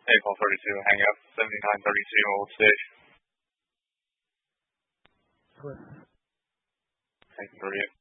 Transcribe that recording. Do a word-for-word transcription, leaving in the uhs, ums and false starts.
April thirty-two, hang up, seventy-nine thirty-two, Old Stage. Clear. Thank you for you.